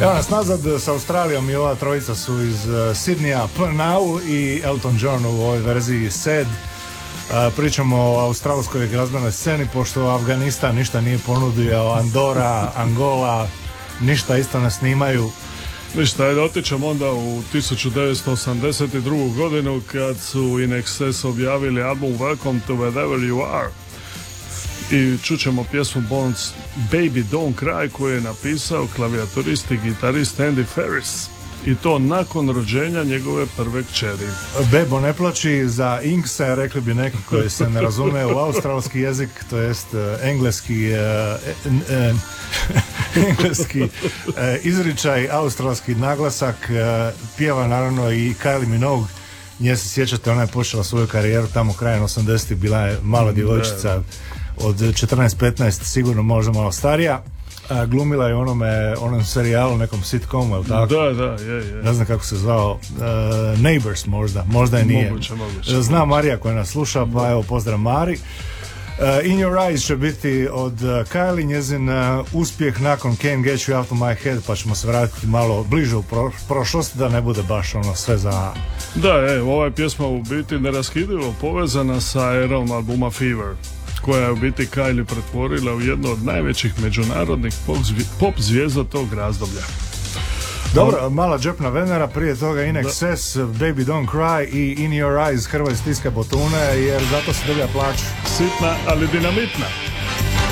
Evo nas nazad s Australijom i ova trojica su iz Sydneya, Pernau i Elton John u ovoj verziji Sad. Pričamo o australskoj glazbenoj sceni, pošto Afganistan ništa nije ponudio, Andora, Angola, ništa isto ne snimaju. Ništa, ajde otičemo onda u 1982. godinu kad su In Excess objavili album Welcome to Wherever You Are. I čućemo pjesmu Bonds Baby Don't Cry koju je napisao klavijaturist i gitarist Andy Ferris. I to nakon rođenja njegove prve kćeri. Bebo ne plaći, za Inkse, rekli bi neki koji se ne razume u australski jezik, to jest engleski engleski izričaj, australski naglasak, pjeva naravno i Kylie Minogue. Nje se sjećate, ona je počela svoju karijeru tamo krajem 80-ih, bila je mala djevojčica od 14-15, sigurno možda malo starija. Glumila je onom serijalu, nekom sitcomu, je tako? Da, je. Ne znam kako se zvao, Neighbors možda je nije. Moguće. Zna Marija koja nas sluša, pa evo pozdrav Mari. In Your Eyes će biti od Kylie, njezin uspjeh nakon Can't Get You Out of My Head, pa ćemo se vratiti malo bliže u prošlost, da ne bude baš ono sve za... Da, ova je pjesma u biti neraskidivo povezana sa erom albuma Fever, koja je u biti Kylie pretvorila u jednu od najvećih međunarodnih pop zvijezda tog razdoblja. Dobro, mala džepna Venera, prije toga In Excess, Baby Don't Cry i In Your Eyes, Hrvoj stiska botune, jer zato se dobija plaću. Sitna, ali dinamitna.